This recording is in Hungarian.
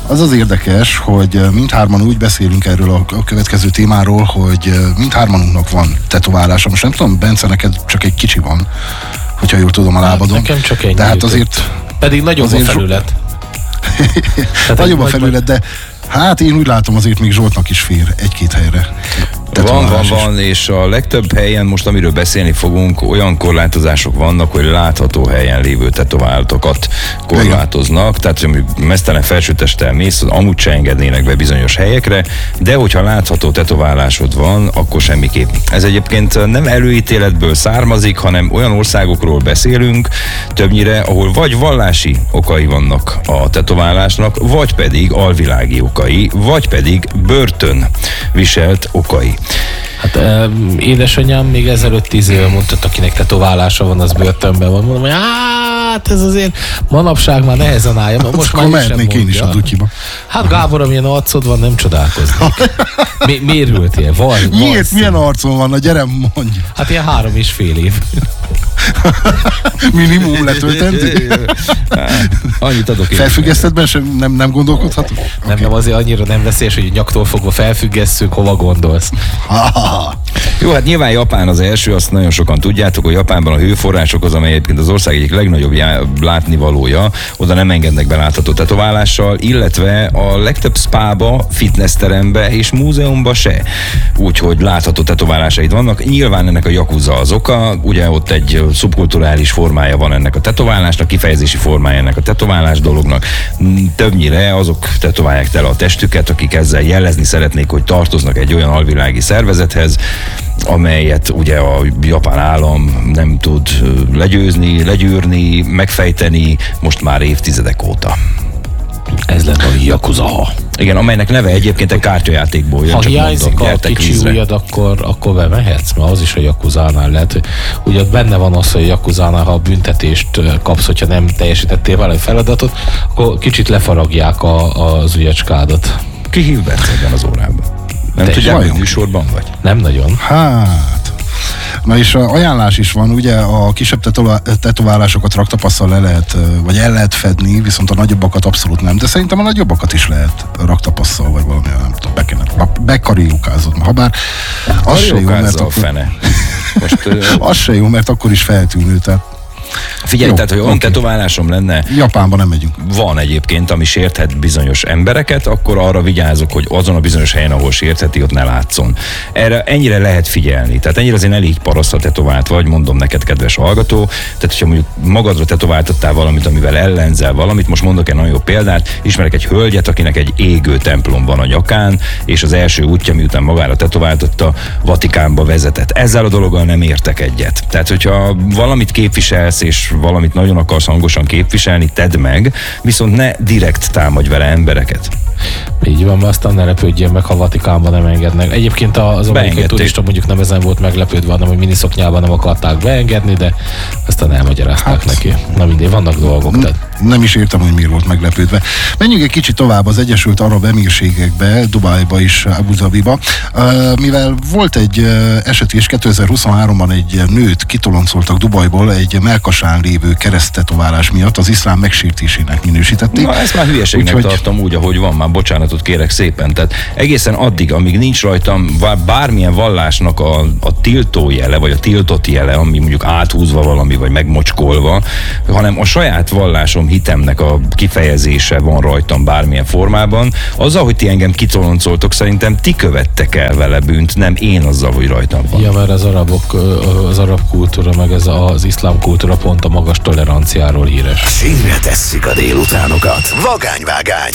Az az érdekes, hogy mindhárman úgy beszélünk erről a következő témáról, hogy mindhármanunknak van tetoválása. Most nem tudom, Bence, neked csak egy kicsi van, hogyha jól tudom a lábadon. Nekem csak egy. De hát azért... Pedig nagyobb a felület. Nagyobb a felület, de hát én úgy látom, azért még Zsoltnak is fér egy-két helyre. Van, és a legtöbb helyen most, amiről beszélni fogunk, olyan korlátozások vannak, hogy látható helyen lévő tetováltokat korlátoznak, tehát hogy meztelen felsőtesttel mész, amúgy se engednének be bizonyos helyekre, de hogyha látható tetoválásod van, akkor semmiképp. Ez egyébként nem előítéletből származik, hanem olyan országokról beszélünk, többnyire, ahol vagy vallási okai vannak a tetoválásnak, vagy pedig alvilági okai, vagy pedig börtön viselt okai. Hát édesanyám még ezelőtt 10 éve mondta, akinek tetoválása van, az börtönben van. Mondom, hogy hát ez azért manapság már nehezen állja. Most már mehetnék én is a dutyiba. Hát Gábor, amilyen arcod van, nem csodálkoznék. Miért ültél? Miért? Milyen arcon van? Gyere, mondj. Hát ilyen 3,5 év. Minimum letöltendő? Annyit adok én. Felfüggesztetben sem nem gondolkodhatok? Nem, azért annyira nem veszélyes, hogy nyaktól fogva felfüggesszük, hova gondolsz. Jó, hát nyilván Japán az első, azt nagyon sokan tudjátok, hogy Japánban a hőforrások az, amely egyébként az ország egyik legnagyobb látnivalója, oda nem engednek be látható tetoválással, illetve a legtöbb spába, fitnessterembe és múzeumba se. Úgyhogy látható tetoválásaid vannak. Nyilván ennek a yakuza az oka, ugye ott egy szubkulturális formája van ennek a tetoválásnak, kifejezési formája ennek a tetoválás dolognak. Többnyire azok tetoválják tele a testüket, akik ezzel jelezni szeretnék, hogy tartoznak egy olyan alvilági szervezethez, amelyet ugye a japán állam nem tud legyőrni, megfejteni most már évtizedek óta. Ez lett a yakuza. Igen, amelynek neve egyébként egy kártyajátékból jön. Ha hiányzik a kicsi ujjad, akkor bemehetsz, mert az is a yakuzánál lehet, hogy ugye benne van az, hogy a yakuzánál, ha a büntetést kapsz, hogyha nem teljesítettél valami feladatot, akkor kicsit lefaragják az ujjacskádat. Ki hív Bencében az órában? Nem tudják, hogy műsorban vagy? Nem nagyon. Hát... Na és ajánlás is van, ugye a kisebb tetoválásokat raktapasszal le lehet, vagy el lehet fedni, viszont a nagyobbakat abszolút nem, de szerintem a nagyobbakat is lehet raktapasszal, vagy valami, nem tudom, bekariukázod. Habár az se jó, mert akkor... fene. Az se jó, mert akkor is feltűnő, tehát figyelj, tehát, hogy olyan tetoválásom lenne... Japánban nem megyünk. Van egyébként, ami sérthet bizonyos embereket, akkor arra vigyázok, hogy azon a bizonyos helyen, ahol sértheti, ott ne látszon. Erre ennyire lehet figyelni. Tehát ennyire azért ne légy paraszt, ha tetovált vagy, mondom neked, kedves hallgató. Tehát, hogyha mondjuk magadra tetováltattál valamit, amivel ellenzel valamit, most mondok egy nagyon jó példát, ismerek egy hölgyet, akinek egy égő templom van a nyakán, és az első útja, miután magára tetováltatta, Vatikánba vezetett. Ezzel a dologgal nem értek egyet. Tehát, hogyha valamit képviselsz, és valamit nagyon akarsz hangosan képviselni, tedd meg, viszont ne direkt támadj vele embereket. Így van, mert aztán ne lepődjél meg, ha Vatikánban nem engednek. Egyébként az amerikai turista mondjuk nem ezen volt meglepődve, hanem hogy miniszoknyában nem akarták beengedni, de aztán elmagyarázták neki. Na mindegy, vannak dolgok. Nem is értem, hogy miért volt meglepődve. Menjünk egy kicsit tovább az Egyesült Arab Emírségekbe, Dubájba és Abu Dhabiba, mivel volt egy eset is, 2023-ban egy nőt kitoloncoltak Dubajból egy melkasán lévő kereszttetoválás miatt, az iszlám megsértésének minősítették. Na, ezt már hülyeségnek tartom úgy, ahogy van, már bocsánatot kérek szépen. Tehát egészen addig, amíg nincs rajtam bármilyen vallásnak a tiltó jele, vagy a tiltott jele, ami mondjuk áthúzva valami, vagy megmocskolva, hanem a saját vallásom, hitemnek a kifejezése van rajtam bármilyen formában, azzal, hogy ti engem kitoloncoltok, szerintem ti követtek el vele bűnt, nem én azzal, hogy rajtam van. Ja, mert az arab kultúra, meg ez az iszlám kultúra pont a magas toleranciáról híres. Sínre tesszük a délutánokat. Vagányvágány.